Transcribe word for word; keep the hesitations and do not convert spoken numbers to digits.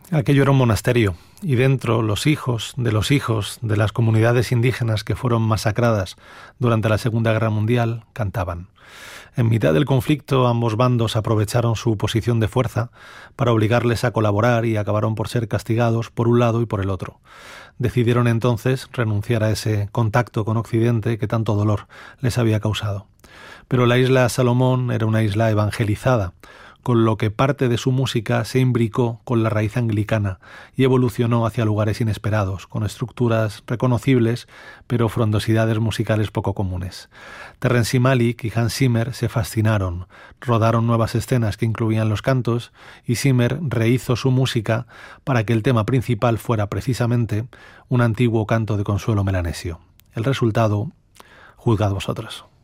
Aquello era un monasterio, y dentro los hijos de los hijos de las comunidades indígenas que fueron masacradas durante la Segunda Guerra Mundial cantaban. En mitad del conflicto, ambos bandos aprovecharon su posición de fuerza para obligarles a colaborar y acabaron por ser castigados por un lado y por el otro. Decidieron entonces renunciar a ese contacto con Occidente que tanto dolor les había causado. Pero la isla Salomón era una isla evangelizada, con lo que parte de su música se imbricó con la raíz anglicana y evolucionó hacia lugares inesperados, con estructuras reconocibles, pero frondosidades musicales poco comunes. Terence Malick y Hans Zimmer se fascinaron, rodaron nuevas escenas que incluían los cantos, y Zimmer rehizo su música para que el tema principal fuera precisamente un antiguo canto de consuelo melanesio. El resultado, juzgad vosotros.